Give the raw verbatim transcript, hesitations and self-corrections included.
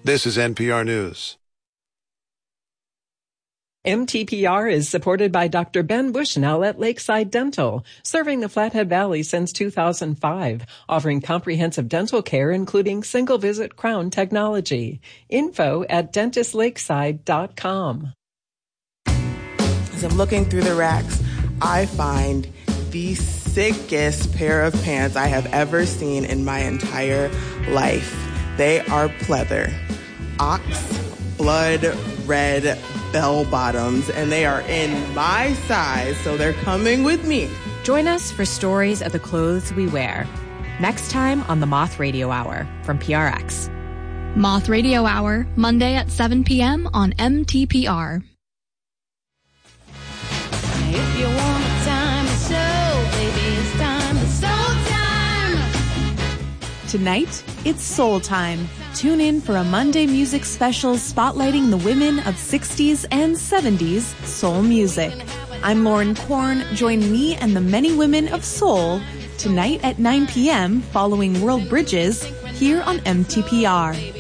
This is N P R News. M T P R is supported by Doctor Ben Bushnell at Lakeside Dental, serving the Flathead Valley since two thousand five, offering comprehensive dental care including single-visit crown technology. Info at dentist lakeside dot com. As I'm looking through the racks, I find the sickest pair of pants I have ever seen in my entire life. They are pleather, ox blood red bell bottoms, and they are in my size, so they're coming with me. Join us for stories of the clothes we wear. Next time on the Moth Radio Hour from P R X. Moth Radio Hour, Monday at seven p.m. on M T P R. If you want a time to show, baby, it's time to soul time. Tonight, it's Soul Time. Tune in for a Monday music special spotlighting the women of sixties and seventies soul music. I'm Lauren Korn. Join me and the many women of soul tonight at nine p.m. following World Bridges here on M T P R.